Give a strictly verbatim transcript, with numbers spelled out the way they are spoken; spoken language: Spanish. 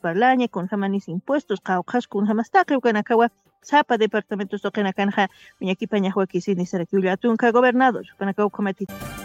parlaña con jamanis impuestos qawqas kun jamastaqi ukanakawa sapa departamentos toqena kanja miñakipa ñajwa kisini sarakiulla atunka gobernador kanakaw cometido